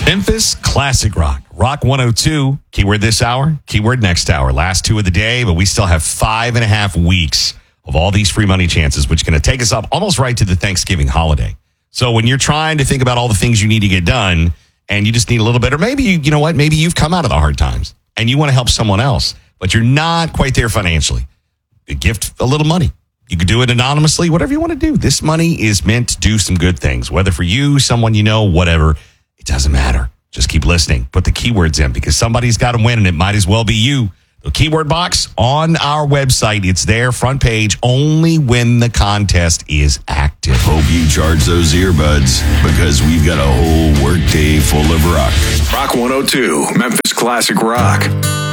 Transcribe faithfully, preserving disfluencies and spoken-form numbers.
Memphis Classic Rock. Rock one oh two. Keyword this hour, keyword next hour. Last two of the day, but we still have five and a half weeks of all these free money chances, which is going to take us up almost right to the Thanksgiving holiday. So when you're trying to think about all the things you need to get done and you just need a little bit, or maybe, you, you know what, maybe you've come out of the hard times and you want to help someone else, but you're not quite there financially. Gift a little money. You could do it anonymously, whatever you want to do. This money is meant to do some good things, whether for you, someone you know, whatever. It doesn't matter. Just keep listening. Put the keywords in because somebody's got to win, and it might as well be you. The keyword box on our website. It's there, front page, only when the contest is active. Hope you charge those earbuds because we've got a whole workday full of rock. Rock one oh two, Memphis Classic Rock.